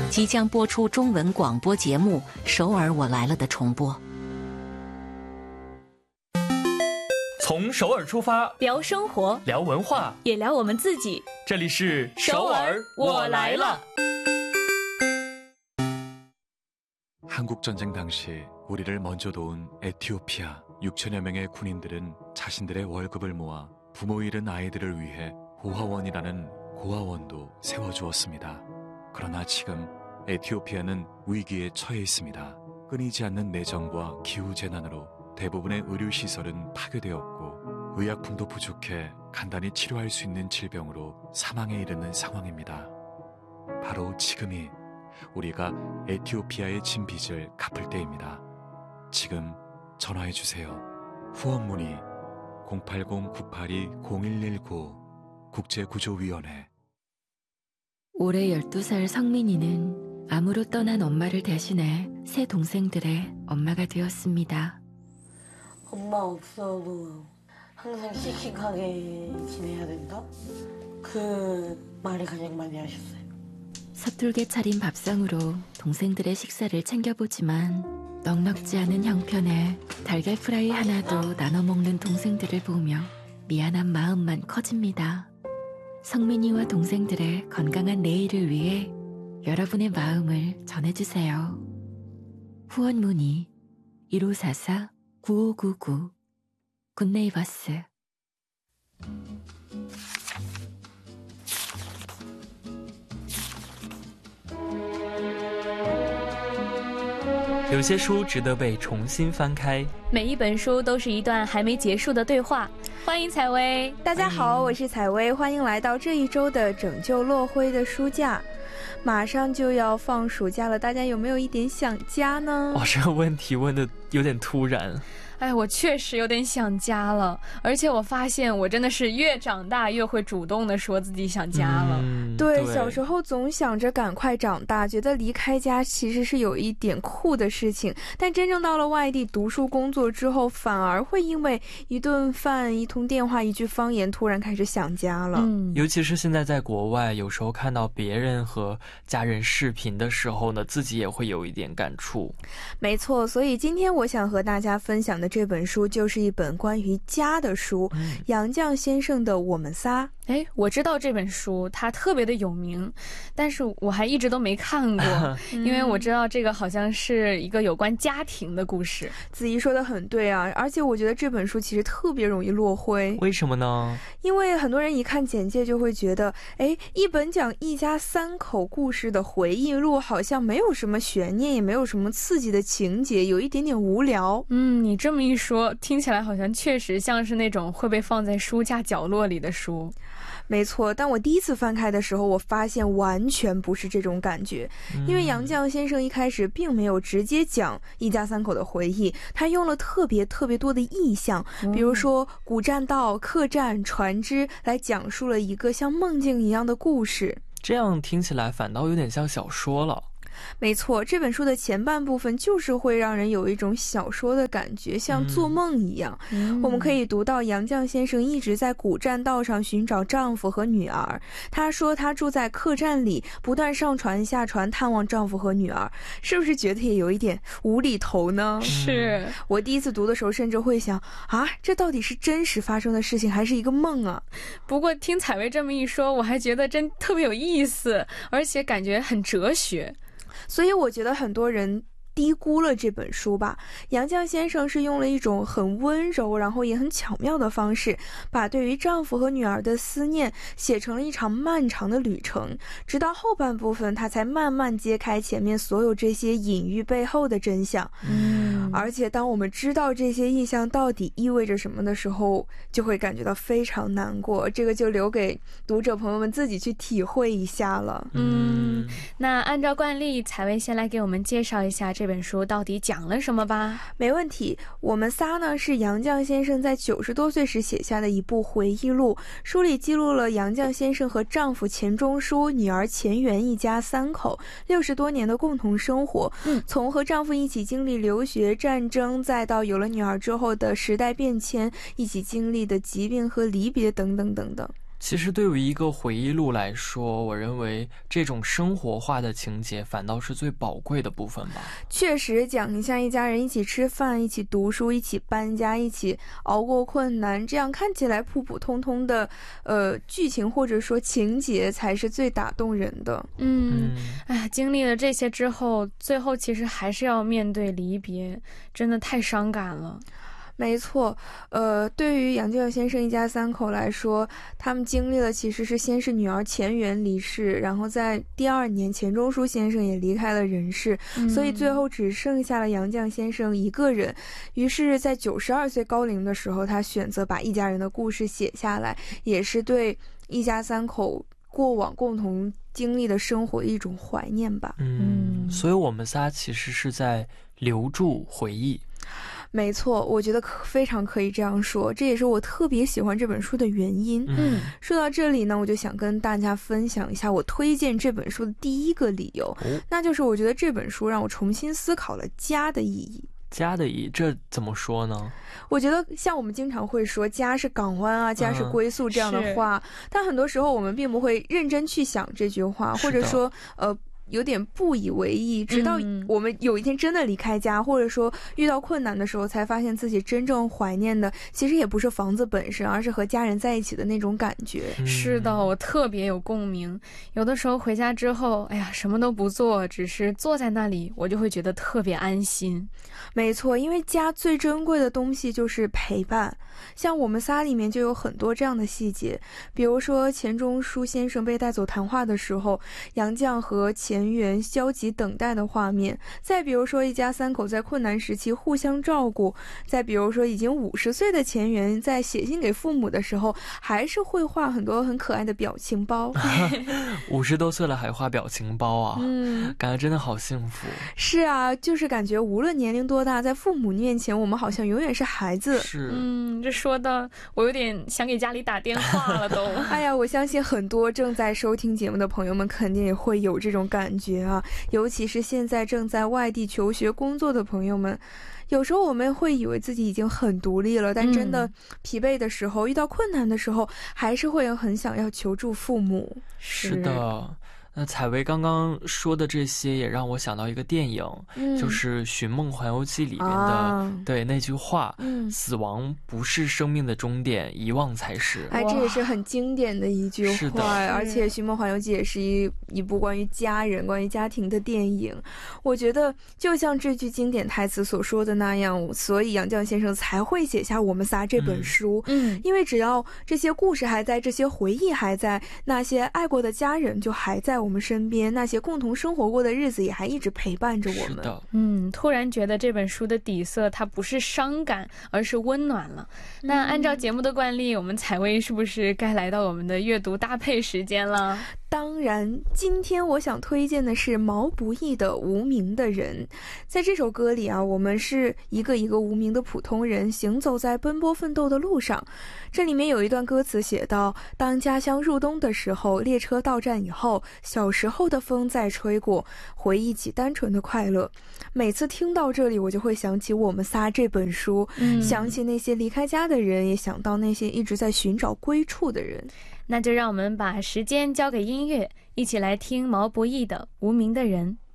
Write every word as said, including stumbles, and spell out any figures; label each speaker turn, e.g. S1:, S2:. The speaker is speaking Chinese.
S1: 即将播出中文广播节目《首尔我来了》的重播。
S2: 从首尔出发，
S3: 聊生活，
S2: 聊文化，
S3: 也聊我们自己。
S2: 这里是
S3: 首尔我来了。
S4: 한국전쟁 당시 우리를 먼저 도운 에티오피아 육천여 명의 군인들은 자신들의 월급을 모아 부모 잃은 아이들을 위해 고아원이라는 고아원도 세워주었습니다. 그러나 지금 에티오피아는 위기에 처해 있습니다. 끊이지 않는 내전과 기후재난으로 대부분의 의료시설은 파괴되었고 의약품도 부족해 간단히 치료할 수 있는 질병으로 사망에 이르는 상황입니다. 바로 지금이 우리가 에티오피아의 진 빚을 갚을 때입니다. 지금 전화해주세요. 후원 문의 공팔공 구팔이 공일일구 국제구조위원회.
S5: 올해 열두 살 성민이는 암으로 떠난 엄마를 대신해 세 동생들의 엄마가 되었습니다.
S6: 엄마 없어도 항상 씩씩하게 지내야 된다? 그 말을 가장 많이 하셨어요.
S5: 서툴게 차린 밥상으로 동생들의 식사를 챙겨보지만 넉넉지 않은 형편에 달걀 프라이 하나도 나눠 먹는 동생들을 보며 미안한 마음만 커집니다. 성민이와 동생들의 건강한 내일을 위해 여러분의 마음을 전해주세요. 후원 문의 일오사사 구오구구 굿네이버스.
S2: 有些书值得被重新翻开，
S3: 每一本书都是一段还没结束的对话。欢迎采薇。
S7: 大家好，我是采薇，欢迎来到这一周的拯救落灰的书架。马上就要放暑假了，大家有没有一点想家呢？
S2: 哇，这个问题问得有点突然。
S3: 哎，我确实有点想家了，而且我发现我真的是越长大越会主动的说自己想家了。
S2: 嗯、
S7: 对，小时候总想着赶快长大，觉得离开家其实是有一点酷的事情，但真正到了外地读书工作之后，反而会因为一顿饭、一通电话、一句方言，突然开始想家了。
S2: 嗯，尤其是现在在国外，有时候看到别人和家人视频的时候呢，自己也会有一点感触。
S7: 没错，所以今天我想和大家分享的这本书就是一本关于家的书，嗯、杨绛先生的《我们仨》。
S3: 哎，我知道这本书它特别的有名，但是我还一直都没看过，因为我知道这个好像是一个有关家庭的故事。
S7: 子怡说的很对啊，而且我觉得这本书其实特别容易落灰。
S2: 为什么呢？
S7: 因为很多人一看简介就会觉得，哎，一本讲一家三口故事的回忆录，好像没有什么悬念，也没有什么刺激的情节，有一点点无聊。
S3: 嗯，你这么一说，听起来好像确实像是那种会被放在书架角落里的书。
S7: 没错，但我第一次翻开的时候，我发现完全不是这种感觉。因为杨绛先生一开始并没有直接讲一家三口的回忆，他用了特别特别多的意象，比如说古栈道、客栈、船只，来讲述了一个像梦境一样的故事。
S2: 这样听起来反倒有点像小说了。
S7: 没错，这本书的前半部分就是会让人有一种小说的感觉，像做梦一样。嗯、我们可以读到杨绛先生一直在古栈道上寻找丈夫和女儿。他说他住在客栈里，不断上船下船探望丈夫和女儿。是不是觉得也有一点无厘头呢？
S3: 是，
S7: 我第一次读的时候甚至会想啊，这到底是真实发生的事情还是一个梦啊？
S3: 不过听采薇这么一说，我还觉得真特别有意思，而且感觉很哲学。
S7: 所以我觉得很多人低估了这本书吧。杨绛先生是用了一种很温柔然后也很巧妙的方式，把对于丈夫和女儿的思念写成了一场漫长的旅程，直到后半部分他才慢慢揭开前面所有这些隐喻背后的真相。嗯，而且当我们知道这些意象到底意味着什么的时候，就会感觉到非常难过，这个就留给读者朋友们自己去体会一下了。
S3: 嗯，那按照惯例，采薇先来给我们介绍一下这本书到底讲了什么吧。
S7: 没问题，我们仨呢是杨绛先生在九十多岁时写下的一部回忆录，书里记录了杨绛先生和丈夫钱钟书、女儿钱媛一家三口六十多年的共同生活，嗯，从和丈夫一起经历留学、战争，再到有了女儿之后的时代变迁，一起经历的疾病和离别等等等等。
S2: 其实对于一个回忆录来说，我认为这种生活化的情节反倒是最宝贵的部分吧。
S7: 确实，讲一下一家人一起吃饭，一起读书，一起搬家，一起熬过困难，这样看起来普普通通的呃剧情或者说情节才是最打动人的。
S3: 嗯，哎，经历了这些之后，最后其实还是要面对离别，真的太伤感了。
S7: 没错，呃，对于杨绛先生一家三口来说，他们经历了其实是先是女儿钱媛离世，然后在第二年钱钟书先生也离开了人世，嗯、所以最后只剩下了杨绛先生一个人。于是在九十二岁高龄的时候，他选择把一家人的故事写下来，也是对一家三口过往共同经历的生活的一种怀念吧。
S2: 嗯，所以我们仨其实是在留住回忆。
S7: 没错，我觉得非常可以这样说，这也是我特别喜欢这本书的原因。
S2: 嗯，
S7: 说到这里呢，我就想跟大家分享一下我推荐这本书的第一个理由，哦、那就是我觉得这本书让我重新思考了家的意义。
S2: 家的意义，这怎么说呢？
S7: 我觉得像我们经常会说家是港湾啊，家是归宿这样的话，嗯、但很多时候我们并不会认真去想这句话，或者说呃有点不以为意，直到我们有一天真的离开家、嗯、或者说遇到困难的时候，才发现自己真正怀念的其实也不是房子本身，而是和家人在一起的那种感觉。
S3: 嗯、是的，我特别有共鸣。有的时候回家之后，哎呀，什么都不做，只是坐在那里，我就会觉得特别安心。
S7: 没错，因为家最珍贵的东西就是陪伴。像我们仨里面就有很多这样的细节，比如说钱钟书先生被带走谈话的时候，杨绛和钱媛焦急等待的画面，再比如说一家三口在困难时期互相照顾，再比如说已经五十岁的钱媛在写信给父母的时候，还是会画很多很可爱的表情包。
S2: 五十多岁了还画表情包啊，
S7: 嗯，
S2: 感觉真的好幸福。
S7: 是啊，就是感觉无论年龄多大，在父母面前我们好像永远是孩子。
S2: 是，
S3: 嗯，这说的我有点想给家里打电话了都。
S7: 哎呀，我相信很多正在收听节目的朋友们肯定也会有这种感觉啊，尤其是现在正在外地求学工作的朋友们。有时候我们会以为自己已经很独立了，但真的疲惫的时候、嗯、遇到困难的时候，还是会很想要求助父母。
S2: 是的。那采薇刚刚说的这些也让我想到一个电影、嗯、就是《寻梦环游记》里边的、啊、对那句话、嗯、死亡不是生命的终点，遗忘才是。
S7: 哎，这也是很经典的一句话。
S2: 是的，
S7: 而且《寻梦环游记》也是一一部关于家人关于家庭的电影。我觉得就像这句经典台词所说的那样，所以杨绛先生才会写下我们仨这本书。
S3: 嗯，
S7: 因为只要这些故事还在，这些回忆还在，那些爱过的家人就还在我们身边，那些共同生活过的日子也还一直陪伴着我们。
S2: 是的，
S3: 嗯，突然觉得这本书的底色它不是伤感，而是温暖了。嗯、那按照节目的惯例，我们采薇是不是该来到我们的阅读搭配时间了？
S7: 当然，今天我想推荐的是毛不易的《无名的人》。在这首歌里啊，我们是一个一个无名的普通人，行走在奔波奋斗的路上。这里面有一段歌词写道：当家乡入冬的时候，列车到站以后，小时候的风在吹过，回忆起单纯的快乐。每次听到这里，我就会想起我们仨这本书、嗯、想起那些离开家的人，也想到那些一直在寻找归处的人。
S3: 那就让我们把时间交给音乐，一起来听毛不易的《无名的人》。